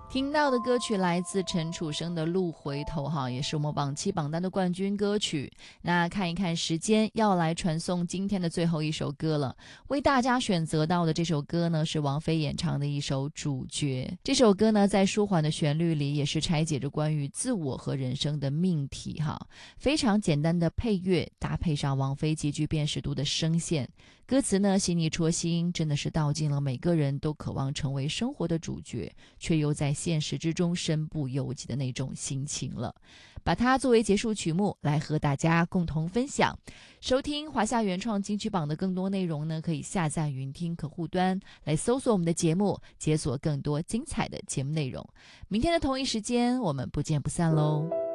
听到的歌曲来自陈楚生的《路回头》哈，也是我们榜七榜单的冠军歌曲。那看一看时间，要来传送今天的最后一首歌了。为大家选择到的这首歌呢，是王菲演唱的一首《主角》。这首歌呢，在舒缓的旋律里，也是拆解着关于自我和人生的命题哈。非常简单的配乐，搭配上王菲极具辨识度的声线，歌词呢细腻戳心，真的是道尽了每个人都渴望成为生活的主角，却又在现实之中身不由己的那种心情了。把它作为结束曲目来和大家共同分享。收听华夏原创金曲榜的更多内容呢，可以下载云听客户端来搜索我们的节目，解锁更多精彩的节目内容。明天的同一时间我们不见不散喽。